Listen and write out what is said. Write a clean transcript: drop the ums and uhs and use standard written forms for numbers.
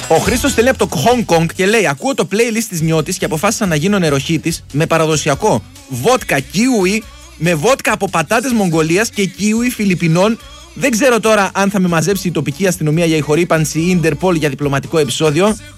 Ο Χρήστος στέλνει από το Hong Kong και λέει: ακούω το playlist της Νιώτης και αποφάσισα να γίνω νεροχύτης με παραδοσιακό βότκα κίουι, με βότκα από πατάτες Μογγολίας και κίουι Φιλιππινών. Δεν ξέρω τώρα αν θα με μαζέψει η τοπική αστυνομία για ηχορύπανση ή Ιντερπολ για διπλωματικό επεισόδιο.